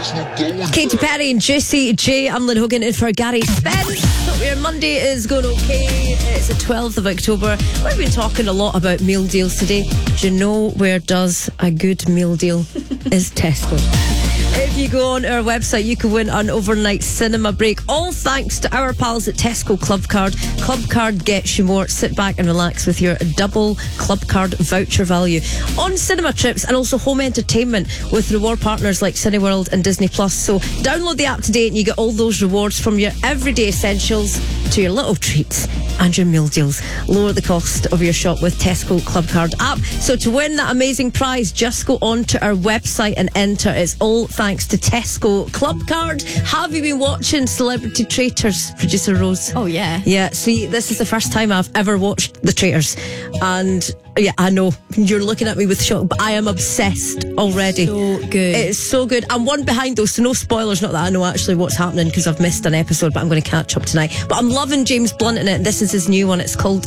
Katy Perry and Juicy J. I'm Lynn Hogan in for Gary Spence. Hope your Monday is going okay. It's the 12th of October. We've been talking a lot about meal deals today. Do you know where does a good meal deal? Is Tesco. If you go on our website, you can win an overnight cinema break. All thanks to our pals at Tesco Club Card. Club Card gets you more. Sit back and relax with your double Club Card voucher value on cinema trips and also home entertainment with reward partners like Cineworld and Disney Plus. So download the app today and you get all those rewards from your everyday essentials to your little treats and your meal deals. Lower the cost of your shop with Tesco Club Card app. So to win that amazing prize, just go on to our website and enter. It's all thanks to Tesco Club Card. Have you been watching Celebrity Traitors, producer Rose? Oh yeah. Yeah, see, this is the first time I've ever watched The Traitors, and yeah, I know you're looking at me with shock, but I am obsessed already. So good. It's so good. I'm one behind though, so no spoilers. Not that I know actually what's happening because I've missed an episode, but I'm going to catch up tonight. But I'm loving James Blunt in it. This is his new one. It's called